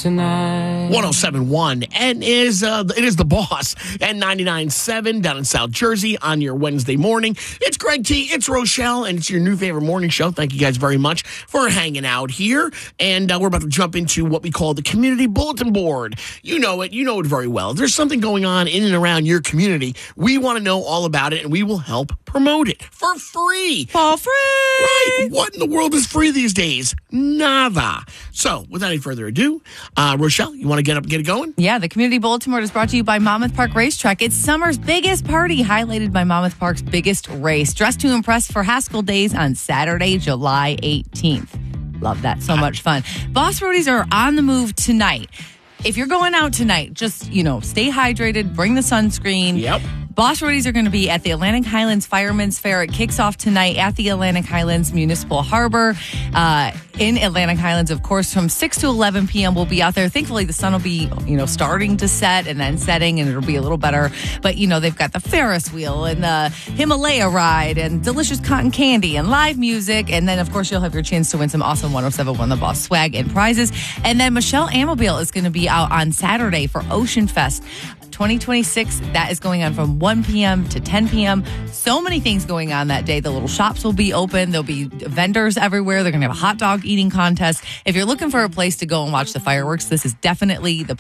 tonight. 107.1 and it is the boss at 99.7 down in South Jersey on your Wednesday morning. It's Greg T, it's Rochelle, and it's your new favorite morning show. Thank you guys very much for hanging out here. And we're about to jump into what we call the community bulletin board. You know it very well. If there's something going on in and around your community, we want to know all about it, and we will help promote it for free. For free! Right. What in the world is free these days? Nada. So, without any further ado, Rochelle, you want to get it going? Yeah, the Community Bulletin Board is brought to you by Monmouth Park Racetrack. It's summer's biggest party, highlighted by Monmouth Park's biggest race. Dress to impress for Haskell Days on Saturday, July 18th. Love that. So much fun. Boss Roadies are on the move tonight. If you're going out tonight, just, stay hydrated, bring the sunscreen. Yep. Boss Roadies are going to be at the Atlantic Highlands Fireman's Fair. It kicks off tonight at the Atlantic Highlands Municipal Harbor. In Atlantic Highlands, of course, from 6 to 11 p.m. we'll be out there. Thankfully, the sun will be, starting to set and then setting, and it'll be a little better. But, they've got the Ferris wheel and the Himalaya ride and delicious cotton candy and live music. And then, of course, you'll have your chance to win some awesome 107.1 The Boss swag and prizes. And then Michelle Amobile is going to be out on Saturday for Ocean Fest 2026. That is going on from 1 p.m. to 10 p.m. So many things going on that day. The little shops will be open. There'll be vendors everywhere. They're going to have a hot dog eating contest. If you're looking for a place to go and watch the fireworks, this is definitely the